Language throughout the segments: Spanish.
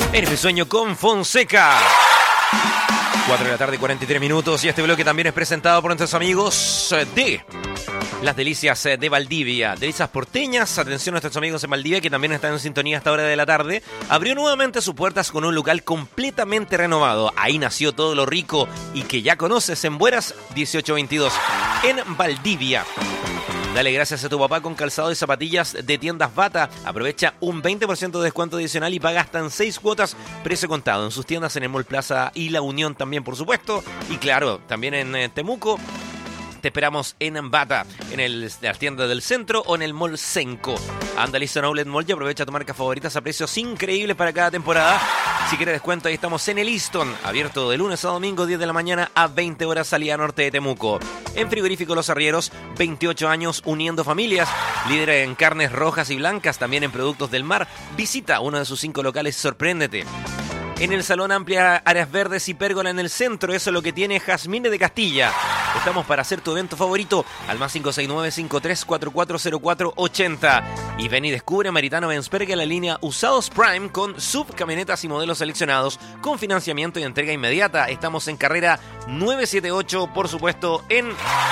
Eres mi sueño con Fonseca. 4 de la tarde, 43 minutos. Y este bloque también es presentado por nuestros amigos de Las Delicias de Valdivia. Delicias porteñas. Atención a nuestros amigos en Valdivia, que también están en sintonía a esta hora de la tarde. Abrió nuevamente sus puertas con un local completamente renovado. Ahí nació todo lo rico y que ya conoces en Bueras 1822, en Valdivia. Dale gracias a tu papá con calzado y zapatillas de Tiendas Bata. Aprovecha un 20% de descuento adicional y paga hasta en 6 cuotas precio contado en sus tiendas en el Mall Plaza y La Unión también, por supuesto. Y claro, también en Temuco. Te esperamos en Bata, en las tiendas del centro o en el Mall Senco. Anda listo en Outlet Mall y aprovecha tu marca favoritas a precios increíbles para cada temporada. Si quieres descuento, ahí estamos en el Easton, abierto de lunes a domingo, 10 de la mañana a 20 horas, salida norte de Temuco. En Frigorífico Los Arrieros, 28 años uniendo familias, líder en carnes rojas y blancas, también en productos del mar. Visita uno de sus 5 locales y sorpréndete. En el salón amplia áreas verdes y pérgola en el centro, eso es lo que tiene Jazmine de Castilla. Estamos para hacer tu evento favorito al más 569-53440480. Y ven y descubre Maritano Benzberg en la línea Usados Prime con subcamionetas y modelos seleccionados con financiamiento y entrega inmediata. Estamos en carrera 978, por supuesto, en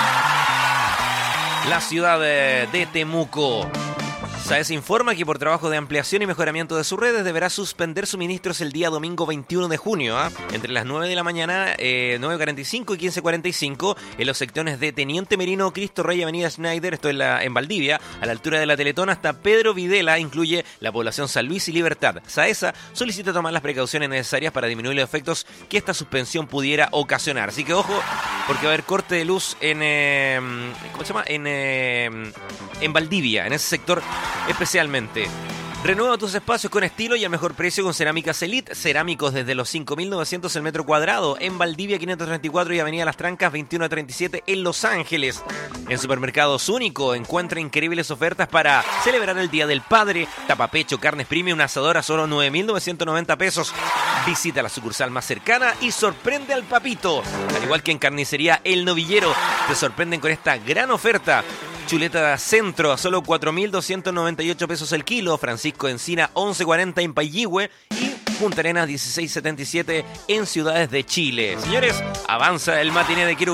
la ciudad de Temuco. SAES informa que por trabajo de ampliación y mejoramiento de sus redes deberá suspender suministros el día domingo 21 de junio, entre las 9 de la mañana, 9:45 y 15:45, en los sectores de Teniente Merino, Cristo Rey, Avenida Schneider, esto es en Valdivia, a la altura de la Teletón hasta Pedro Videla, incluye la población San Luis y Libertad. SAESA solicita tomar las precauciones necesarias para disminuir los efectos que esta suspensión pudiera ocasionar. Así que ojo, porque va a haber corte de luz en Valdivia, en ese sector especialmente. Renueva tus espacios con estilo y al mejor precio con Cerámicas Elite. Cerámicos desde los 5.900 el metro cuadrado. En Valdivia 534 y Avenida Las Trancas 2137 en Los Ángeles. En Supermercados Único encuentra increíbles ofertas para celebrar el Día del Padre. Tapapecho, carnes premium, asador a solo 9.990 pesos. Visita la sucursal más cercana y sorprende al papito. Al igual que en Carnicería El Novillero, te sorprenden con esta gran oferta. Chuleta Centro a solo 4.298 pesos el kilo. Francisco Encina 11.40 en Payihue y Punta Arenas 16.77 en Ciudades de Chile. Señores, avanza el matiné de Quiero